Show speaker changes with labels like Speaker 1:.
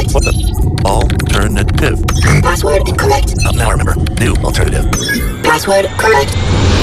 Speaker 1: What the? Alternative.
Speaker 2: Password incorrect.
Speaker 1: Now I remember. New alternative.
Speaker 2: Password correct.